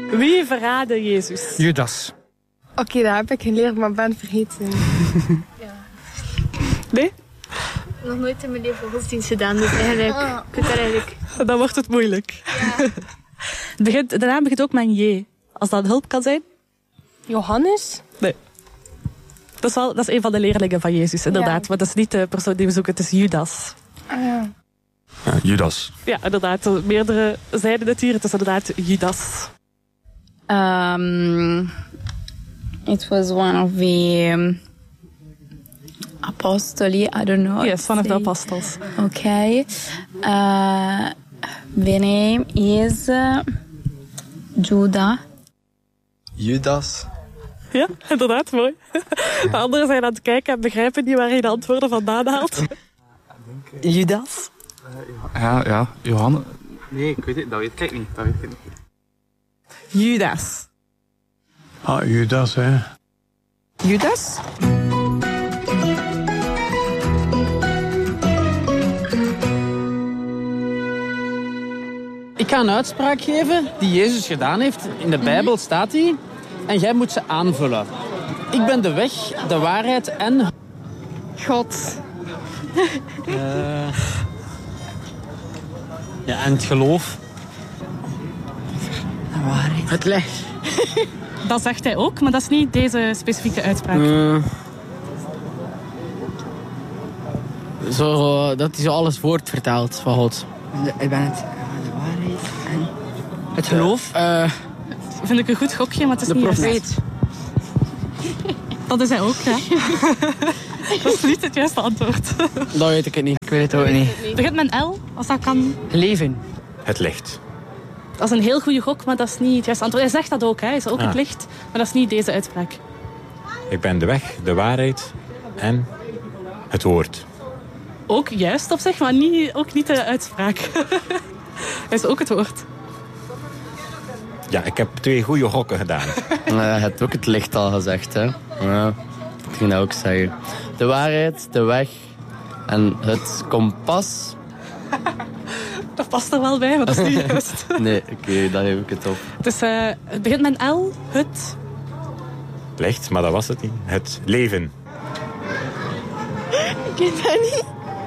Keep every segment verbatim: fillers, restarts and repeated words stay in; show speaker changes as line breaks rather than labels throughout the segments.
Wie verraadde Jezus?
Judas.
Oké, okay, dat heb ik geleerd, maar ben vergeten.
Ja. Nee?
Nog nooit in mijn leven godsdienst gedaan, dus eigenlijk... Oh. Ik weet eigenlijk...
Dan wordt het moeilijk. Ja. Het begint, de naam begint ook met een J. Als dat een hulp kan zijn.
Johannes?
Nee. Dat is, wel, dat is een van de leerlingen van Jezus, inderdaad. Ja. Maar dat is niet de persoon die we zoeken, het is Judas.
Ah, ja.
Ja, Judas.
Ja, inderdaad. Meerdere zeiden het hier. Het is inderdaad Judas.
Um, it was one of the um, apostoli, I don't know.
Yes, one of the apostles.
Okay. Uh, the name is uh, Judah.
Judas.
Ja, inderdaad, mooi. De anderen zijn aan het kijken en begrijpen niet waar hij de antwoorden vandaan haalt. Judas?
Ja, ja, Johannes.
Nee, ik weet het, dat weet ik niet. Dat weet ik niet.
Judas.
Ah, Judas, hè.
Judas?
Ik ga een uitspraak geven die Jezus gedaan heeft. In de Bijbel staat die. En jij moet ze aanvullen. Ik ben de weg, de waarheid en...
God.
Uh... Ja, en het geloof.
De waarheid.
Het licht.
Dat zegt hij ook, maar dat is niet deze specifieke uitspraak.
Uh... Zo, dat hij zo alles woord vertelt van God.
Ik ben het... De waarheid en... Het geloof.
Uh...
Vind ik een goed gokje, maar het is
de
niet
profeet.
Juist. Dat is hij ook, ja. Dat is niet het juiste antwoord.
Dat weet ik het niet.
Ik weet het ook niet.
Het begint met een L, als dat kan.
Leven.
Het licht.
Dat is een heel goede gok, maar dat is niet het juiste antwoord. Hij zegt dat ook, hè. Hij is ook
ah.
het licht, maar dat is niet deze uitspraak.
Ik ben de weg, de waarheid en het woord.
Ook juist op zich, maar niet, ook niet de uitspraak. Hij is ook het woord.
Ja, ik heb twee goede gokken gedaan.
Ja, je hebt ook het licht al gezegd, hè. Ja, ik ging dat ook zeggen. De waarheid, de weg en het kompas.
Dat past er wel bij, maar dat is niet juist.
Nee, oké, okay, dan heb ik het op.
Dus uh, het begint met een L, het...
Licht, maar dat was het niet. Het leven.
Ik weet dat niet.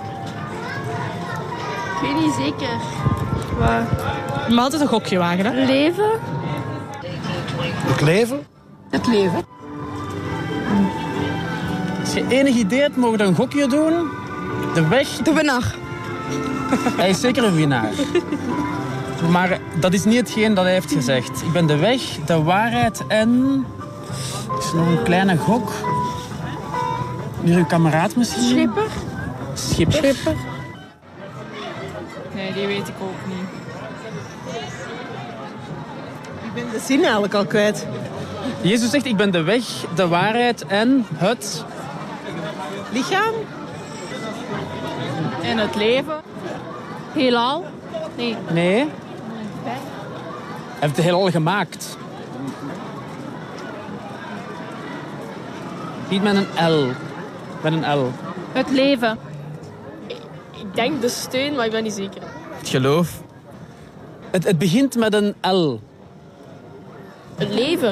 Ik weet niet zeker.
Waar?
Maar altijd een gokje wagen, hè?
Leven?
Het leven?
Het leven.
Als je enig idee hebt, mogen we een gokje doen. De weg...
De winnaar.
Hij is zeker een winnaar. Maar dat is niet hetgeen dat hij heeft gezegd. Ik ben de weg, de waarheid en... Er is nog een kleine gok. Hier uw kameraad misschien?
Schipper.
Schipper.
Schipper.
Nee, die weet ik ook niet.
Ik ben de zin eigenlijk al kwijt.
Jezus zegt, ik ben de weg, de waarheid en het...
Lichaam?
En het leven? Heelal? Nee.
Nee. Hij heeft het heelal gemaakt. Niet met een L. Met een L.
Het leven? Ik denk de steun, maar ik ben niet zeker.
Het geloof.
Het, het begint met een L.
Het leven?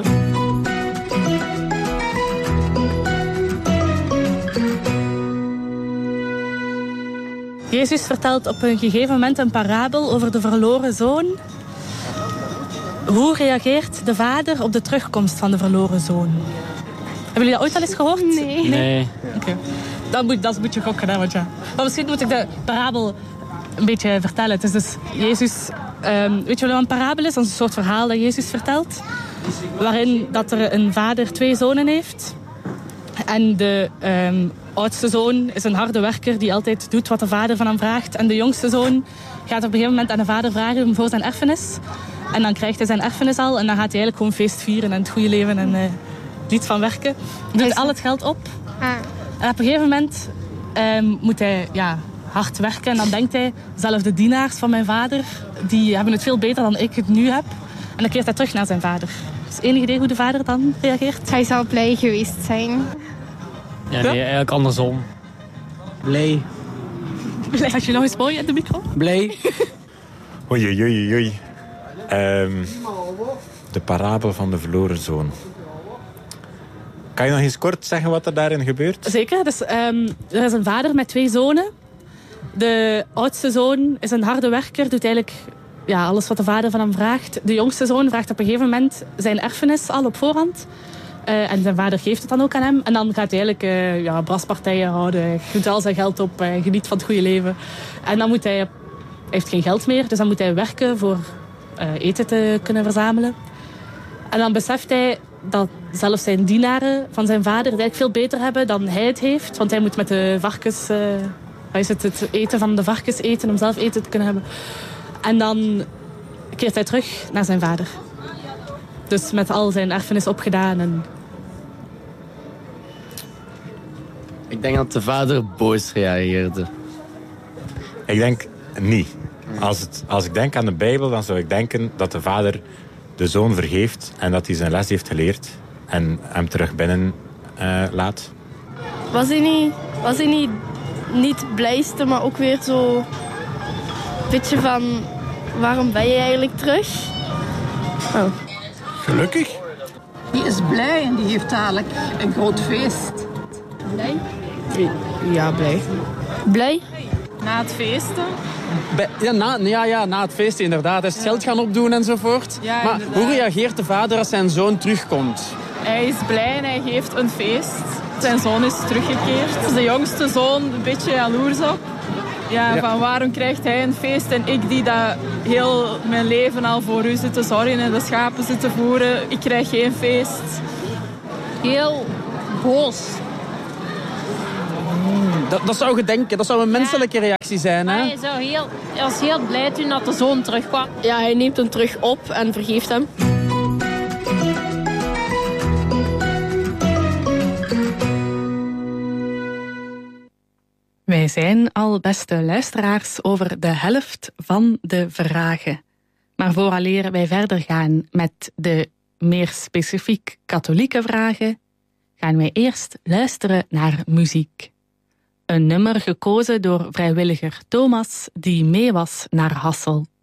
Jezus vertelt op een gegeven moment een parabel over de verloren zoon. Hoe reageert de vader op de terugkomst van de verloren zoon? Hebben jullie dat ooit al eens gehoord?
Nee.
Nee.
Oké. Okay. Dan moet, dat moet je gokken, hè, want ja. Maar misschien moet ik de parabel een beetje vertellen. Het is dus Jezus... Um, weet je wat een parabel is? Dat is een soort verhaal dat Jezus vertelt. Waarin dat er een vader twee zonen heeft. En de um, oudste zoon is een harde werker die altijd doet wat de vader van hem vraagt. En de jongste zoon gaat op een gegeven moment aan de vader vragen voor zijn erfenis. En dan krijgt hij zijn erfenis al. En dan gaat hij eigenlijk gewoon feest vieren en het goede leven en uh, niet van werken. Hij doet al het geld op.
Ah.
En op een gegeven moment um, moet hij ja, hard werken. En dan denkt hij, zelf de dienaars van mijn vader, die hebben het veel beter dan ik het nu heb. En dan keert hij terug naar zijn vader. Is enig idee hoe de vader dan reageert?
Hij zal blij geweest zijn.
Ja, nee, eigenlijk andersom. Blij.
Als je nog eens mooi in de micro.
Blij.
Oei, oei, oei, oei. Um, de parabel van de verloren zoon. Kan je nog eens kort zeggen wat er daarin gebeurt?
Zeker. Dus, um, er is een vader met twee zonen. De oudste zoon is een harde werker, doet eigenlijk ja, alles wat de vader van hem vraagt. De jongste zoon vraagt op een gegeven moment zijn erfenis al op voorhand. Uh, en zijn vader geeft het dan ook aan hem. En dan gaat hij eigenlijk uh, ja, braspartijen houden. Hij doet al zijn geld op, hij geniet van het goede leven. En dan moet hij... Hij heeft geen geld meer, dus dan moet hij werken voor uh, eten te kunnen verzamelen. En dan beseft hij dat zelfs zijn dienaren van zijn vader het eigenlijk veel beter hebben dan hij het heeft. Want hij moet met de varkens... Uh, hij zit het eten van de varkens eten om zelf eten te kunnen hebben. En dan keert hij terug naar zijn vader. Dus met al zijn erfenis opgedaan. En...
Ik denk dat de vader boos reageerde.
Ik denk niet. Als, het, als ik denk aan de Bijbel, dan zou ik denken dat de vader de zoon vergeeft en dat hij zijn les heeft geleerd en hem terug binnen uh, laat.
Was hij niet, was hij niet, niet het blijste, maar ook weer zo... Een beetje van... Waarom ben je eigenlijk terug? Oh.
Gelukkig.
Die is blij en die heeft dadelijk een groot feest.
Blij?
Ja, blij.
Blij?
Na het feesten.
Bij, ja, na, ja, ja, na het feest inderdaad. Hij is het geld gaan opdoen enzovoort.
Ja,
maar
inderdaad.
hoe reageert de vader als zijn zoon terugkomt?
Hij is blij en hij geeft een feest. Zijn zoon is teruggekeerd. De jongste zoon een beetje jaloers op. Ja,
Ja.
van waarom krijgt hij een feest en ik die dat heel mijn leven al voor u zit te zorgen en de schapen zit te voeren. Ik krijg geen feest.
Heel boos.
Dat, dat zou je denken. Dat zou een menselijke reactie zijn. Hè?
Hij, zou heel, hij was heel blij toen dat de zoon terugkwam.
Ja, hij neemt hem terug op en vergeeft hem.
Wij zijn al, beste luisteraars, over de helft van de vragen. Maar vooraleer wij verder gaan met de meer specifiek katholieke vragen, gaan wij eerst luisteren naar muziek. Een nummer gekozen door vrijwilliger Thomas, die mee was naar Hasselt.